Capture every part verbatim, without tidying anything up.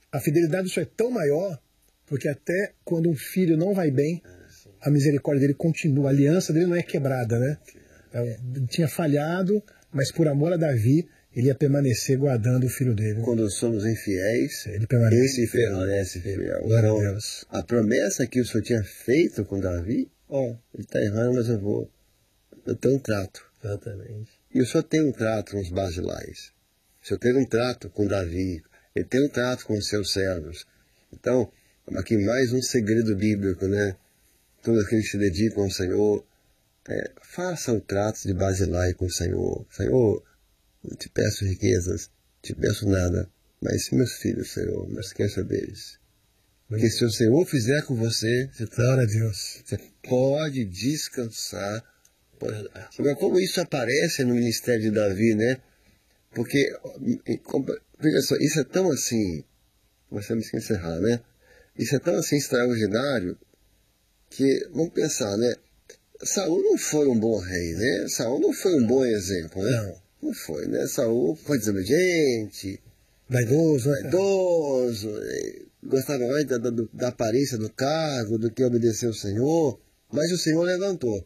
A fidelidade do Senhor é tão maior, porque até quando um filho não vai bem, a misericórdia dele continua, a aliança dele não é quebrada, né? É, tinha falhado, mas por amor a Davi, ele ia permanecer guardando o filho dele. Quando somos infiéis, ele permanece, esse permanece fiel. Glória Então, a Deus. A promessa que o Senhor tinha feito com Davi, ó, ele está errando, mas eu vou, eu tenho um trato. Exatamente. E o Senhor tem um trato com os basilais. O Senhor tem um trato com Davi. Ele tem um trato com os seus servos. Então, aqui mais um segredo bíblico, né? Todos aqueles que se dedicam ao Senhor, é, faça o trato de basilai com o Senhor. Senhor, não te peço riquezas, não te peço nada, mas meus filhos, Senhor, não esqueça deles. Porque se o Senhor fizer com você, você, Glória a Deus. Você pode descansar. Agora, como isso aparece no ministério de Davi, né? Porque, veja só, isso é tão assim, nós temos que encerrar, né? Isso é tão assim extraordinário que, vamos pensar, né? Saul não foi um bom rei, né? Saul não foi um bom exemplo, né? Não. Não foi, né? Saul foi desobediente, Vaidoso, né? vaidoso, gostava mais da, da, da aparência do cargo do que obedecer ao Senhor, mas o Senhor levantou.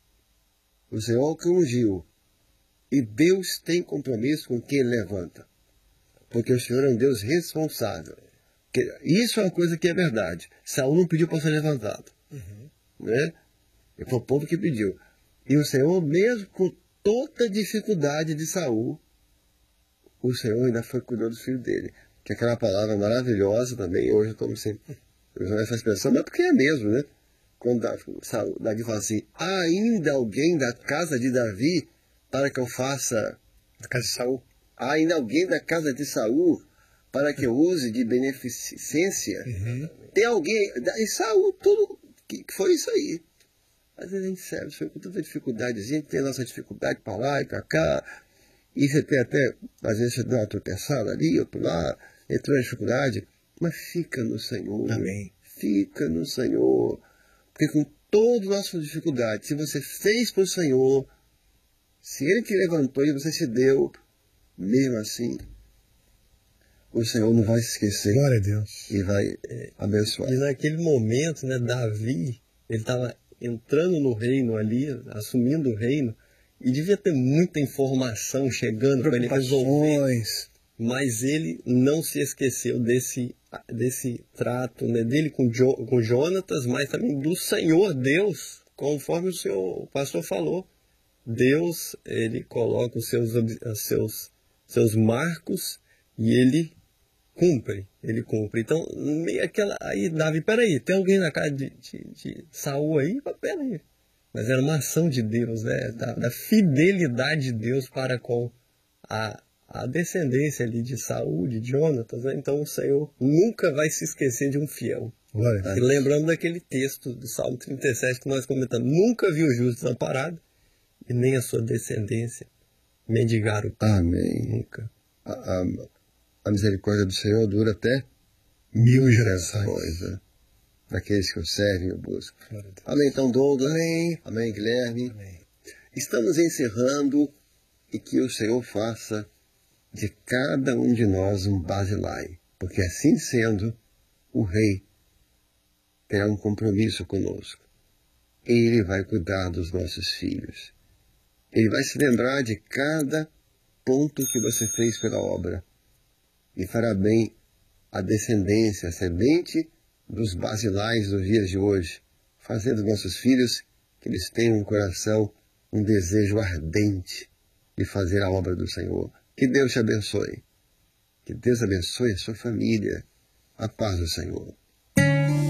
O Senhor que ungiu. E Deus tem compromisso com quem ele levanta. Porque o Senhor é um Deus responsável. Isso é uma coisa que é verdade. Saul não pediu para ser levantado. Uhum. Né? Foi o povo que pediu. E o Senhor, mesmo com toda a dificuldade de Saul, o Senhor ainda foi cuidando do filho dele. Que é aquela palavra maravilhosa também, hoje estamos sempre usando essa expressão, mas porque é mesmo, né? Quando Davi fala assim, há ainda alguém da casa de Davi para que eu faça... Da casa de Saul. Há ainda alguém da casa de Saul para que eu use de beneficência. Uhum. Tem alguém... E Saul, tudo que foi isso aí. Às vezes a gente serve, foi com tanta dificuldade, a gente tem a nossa dificuldade para lá e para cá, e você tem até, às vezes você dá uma tropeçada ali, outro lá, entrou na dificuldade, mas fica no Senhor. Amém. Fica no Senhor. Porque com toda a nossa dificuldade, se você fez para o Senhor, se Ele te levantou e você se deu, mesmo assim, o Senhor não vai se esquecer. Glória a Deus. E vai é, abençoar. E naquele momento, né, Davi, ele estava entrando no reino ali, assumindo o reino, e devia ter muita informação chegando para ele resolver. Mas ele não se esqueceu desse, desse trato, né, dele com, jo, com Jonatas, mas também do Senhor Deus, conforme o, senhor, o pastor falou. Deus, ele coloca os seus, os seus, seus marcos e ele cumpre, ele cumpre. Então, meio aquela, aí Davi, peraí, tem alguém na casa de, de, de Saul aí? Peraí. Mas era uma ação de Deus, né? Da, da fidelidade de Deus para com a, a descendência ali de Saul, de Jonatas, né? Então o Senhor nunca vai se esquecer de um fiel. Glória. E lembrando daquele texto do Salmo trinta e sete que nós comentamos, nunca viu o justo desamparado e nem a sua descendência mendigar o pão. Amém. Nunca. A, a, a misericórdia do Senhor dura até mil gerações. Coisa. Daqueles que o servem e o buscam. Amém, então, Douglas. Amém. Amém, Guilherme. Amém. Estamos encerrando e que o Senhor faça de cada um de nós um basilai, porque assim sendo, o Rei terá um compromisso conosco. Ele vai cuidar dos nossos filhos. Ele vai se lembrar de cada ponto que você fez pela obra e fará bem a descendência, a semente dos basilais dos dias de hoje, fazendo dos nossos filhos que eles tenham um coração, um desejo ardente de fazer a obra do Senhor. Que Deus te abençoe. Que Deus abençoe a sua família. A paz do Senhor.